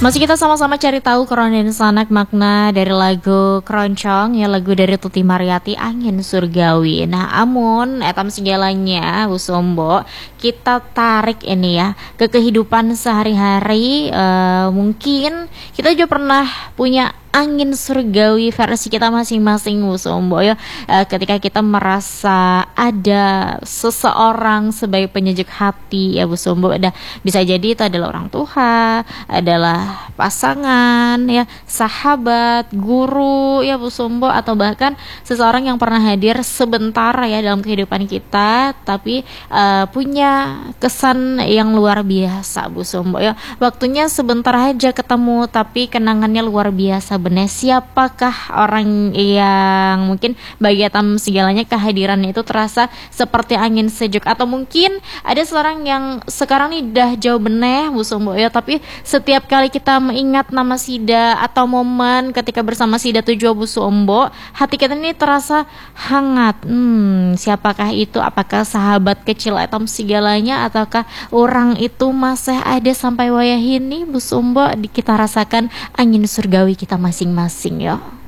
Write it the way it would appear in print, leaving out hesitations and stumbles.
Masih kita sama-sama cari tahu keroncong sanak makna dari lagu Keroncong ya, lagu dari Tuti Mariyati Angin Surgawi. Nah, amun etam segalanya Usombo kita tarik ini ya ke kehidupan sehari-hari. Mungkin kita juga pernah punya angin surgawi versi kita masing-masing Usombo ya. Ketika kita merasa ada seseorang sebagai penyejuk hati ya Usombo, ada bisa jadi itu adalah orang tua, adalah pasangan ya, sahabat, guru ya Bu Sombo, atau bahkan seseorang yang pernah hadir sebentar ya dalam kehidupan kita, tapi punya kesan yang luar biasa Bu Sombo ya. Waktunya sebentar aja ketemu tapi kenangannya luar biasa bener. Siapakah orang yang mungkin bagi Atam segalanya kehadirannya itu terasa seperti angin sejuk, atau mungkin ada seorang yang sekarang nih dah jauh bener Bu Sombo ya, tapi setiap kali kita mengingat nama Sida atau momen ketika bersama Sida tujuh Bu Sombo, hati kita ini terasa hangat. Siapakah itu? Apakah sahabat kecil Atam segalanya, ataukah orang itu masih ada sampai wayah ini Bu Sombo? Kita rasakan angin surgawi kita masing-masing ya.